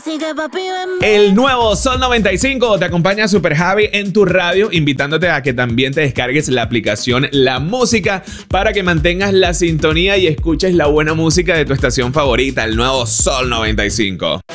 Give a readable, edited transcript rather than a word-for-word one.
Así que papi, ven. El nuevo Sol 95 te acompaña Super Javi en tu radio, invitándote a que también te descargues la aplicación La Música para que mantengas la sintonía y escuches la buena música de tu estación favorita, el nuevo Sol 95.